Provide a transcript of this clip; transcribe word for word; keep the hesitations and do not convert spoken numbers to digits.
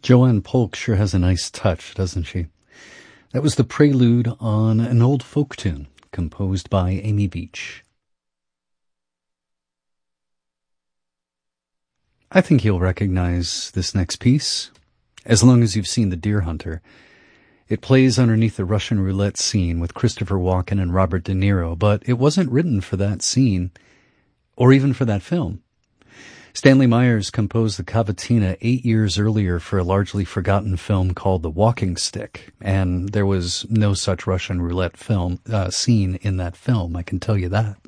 Joanne Polk sure has a nice touch, doesn't she? That was the prelude on an old folk tune composed by Amy Beach. I think you'll recognize this next piece, as long as you've seen The Deer Hunter. It plays underneath the Russian roulette scene with Christopher Walken and Robert De Niro, but it wasn't written for that scene, or even for that film. Stanley Myers composed the cavatina eight years earlier for a largely forgotten film called The Walking Stick, and there was no such Russian roulette film uh, scene in that film, I can tell you that.